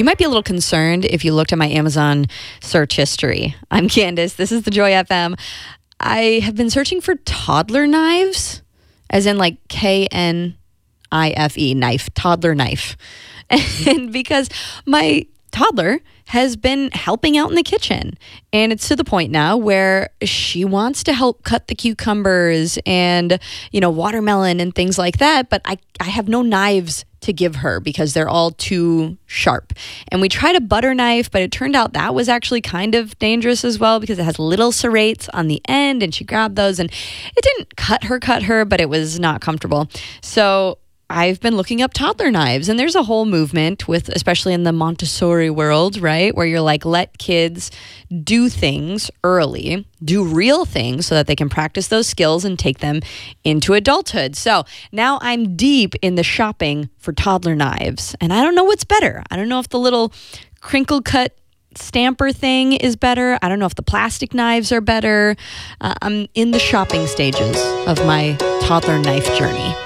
You might be a little concerned if you looked at my Amazon search history. I'm Candace. This is the Joy FM. I have been searching for toddler knives, as in like KNIFE, knife, toddler knife. And because my toddler has been helping out in the kitchen, and it's to the point now where she wants to help cut the cucumbers and, watermelon and things like that. But I have no knives to give her because they're all too sharp. And we tried a butter knife, but it turned out that was actually kind of dangerous as well because it has little serrates on the end, and she grabbed those and it didn't cut her, but it was not comfortable. So I've been looking up toddler knives, and there's a whole movement especially in the Montessori world, right? Where you're like, let kids do things early, do real things so that they can practice those skills and take them into adulthood. So now I'm deep in the shopping for toddler knives, and I don't know what's better. I don't know if the little crinkle cut stamper thing is better. I don't know if the plastic knives are better. I'm in the shopping stages of my toddler knife journey.